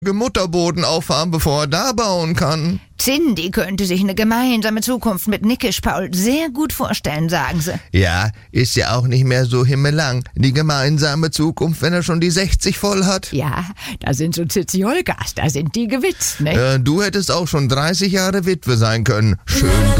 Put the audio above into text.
Mutterboden auffahren, bevor er da bauen kann. Cindy könnte sich eine gemeinsame Zukunft mit Nickisch Paul sehr gut vorstellen, sagen sie. Ja, ist ja auch nicht mehr so himmelang, die gemeinsame Zukunft, wenn er schon die 60 voll hat. Ja, da sind so Ziziolkas, da sind die gewitzt, ne? Du hättest auch schon 30 Jahre Witwe sein können. Schön